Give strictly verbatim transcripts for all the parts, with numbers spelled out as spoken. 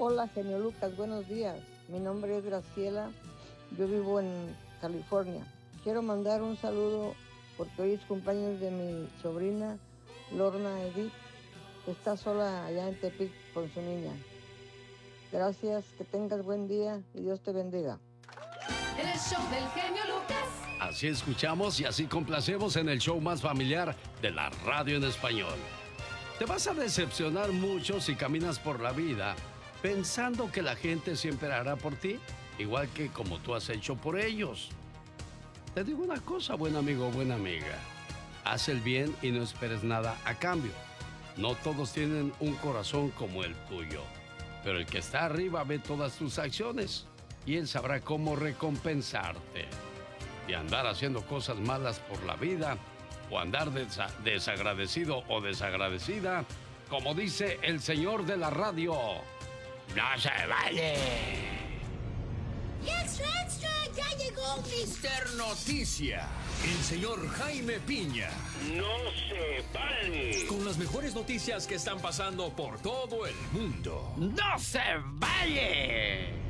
Hola, genio Lucas, buenos días. Mi nombre es Graciela, yo vivo en California. Quiero mandar un saludo porque hoy es cumpleaños de mi sobrina Lorna Edith, que está sola allá en Tepic con su niña. Gracias, que tengas buen día y Dios te bendiga. El show del genio Lucas. Así escuchamos y así complacemos en el show más familiar de la radio en español. Te vas a decepcionar mucho si caminas por la vida pensando que la gente siempre hará por ti, igual que como tú has hecho por ellos. Te digo una cosa, buen amigo o buena amiga. Haz el bien y no esperes nada a cambio. No todos tienen un corazón como el tuyo, pero el que está arriba ve todas tus acciones y él sabrá cómo recompensarte. Y andar haciendo cosas malas por la vida o andar desa- desagradecido o desagradecida, como dice el señor de la radio, ¡no se vale! ¡Y extra, extra! ¡Ya llegó mister Noticia, el señor Jaime Piña. ¡No se vale! Con las mejores noticias que están pasando por todo el mundo. ¡No se vale!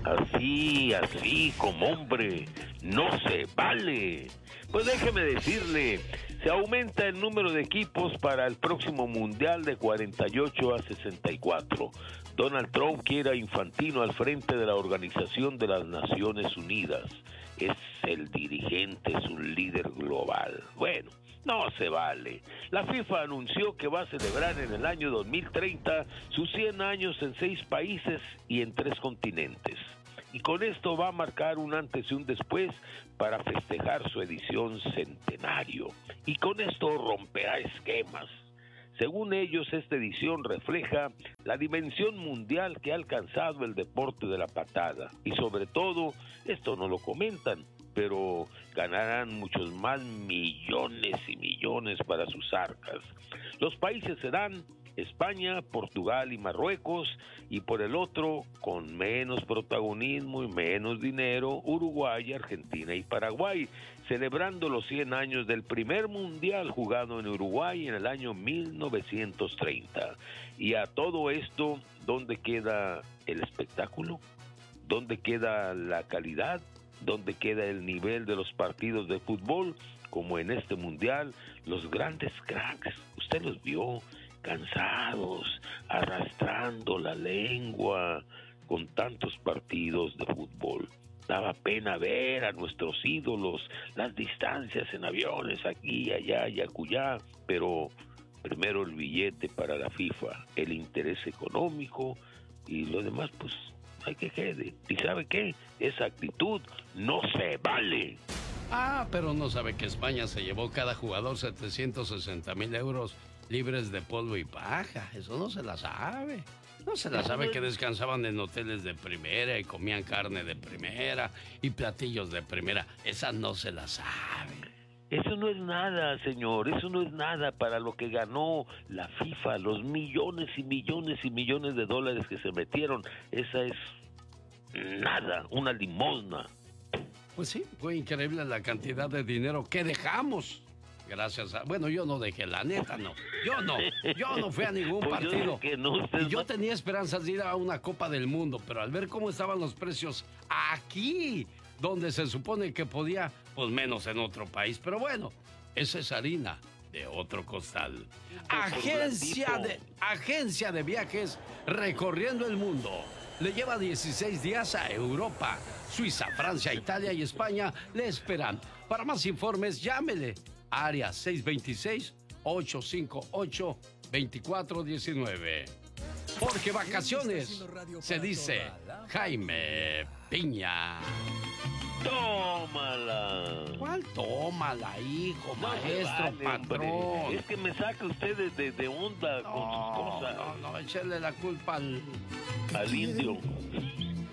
Así, así, como hombre, no se vale. Pues déjeme decirle, se aumenta el número de equipos para el próximo Mundial de cuarenta y ocho a sesenta y cuatro. Donald Trump quiere a Infantino al frente de la Organización de las Naciones Unidas. Es el dirigente, es un líder global. Bueno, no se vale. La FIFA anunció que va a celebrar en el año dos mil treinta sus cien años en seis países y en tres continentes. Y con esto va a marcar un antes y un después para festejar su edición centenario. Y con esto romperá esquemas. Según ellos, esta edición refleja la dimensión mundial que ha alcanzado el deporte de la patada. Y sobre todo, esto no lo comentan, pero ganarán muchos más millones y millones para sus arcas. Los países serán España, Portugal y Marruecos, y por el otro, con menos protagonismo y menos dinero, Uruguay, Argentina y Paraguay, celebrando los cien años del primer mundial jugado en Uruguay en el año mil novecientos treinta. Y a todo esto, ¿dónde queda el espectáculo? ¿Dónde queda la calidad? ¿Dónde queda el nivel de los partidos de fútbol? Como en este mundial, los grandes cracks, usted los vio, cansados, arrastrando la lengua con tantos partidos de fútbol. Daba pena ver a nuestros ídolos, las distancias en aviones aquí, allá y acullá, pero primero el billete para la FIFA, el interés económico y lo demás pues hay que quede. ¿Y sabe qué? Esa actitud no se vale. Ah, pero no sabe que España se llevó cada jugador setecientos sesenta mil euros libres de polvo y paja. Eso no se la sabe. No se la sabe que descansaban en hoteles de primera y comían carne de primera y platillos de primera. Esa no se la sabe. Eso no es nada, señor, eso no es nada para lo que ganó la FIFA, los millones y millones y millones de dólares que se metieron. Esa es nada, una limosna. Pues sí, fue increíble la cantidad de dinero que dejamos. Gracias a... Bueno, yo no dejé, la neta no. Yo no, yo no fui a ningún pues partido. Yo que no, y yo tenía esperanzas de ir a una Copa del Mundo, pero al ver cómo estaban los precios aquí, donde se supone que podía, pues menos en otro país. Pero bueno, esa es harina de otro costal. Agencia de, agencia de viajes recorriendo el mundo. Le lleva dieciséis días a Europa. Suiza, Francia, Italia y España le esperan. Para más informes, llámele. Área seis dos seis, ocho cinco ocho, dos cuatro uno nueve. Porque vacaciones se dice Jaime Piña. ¡Tómala! ¿Cuál tómala, hijo, No maestro, vale, patrón? hombre. Es que me saca usted de, de, de onda no, con sus cosas. No, no, échale la culpa al... Al indio.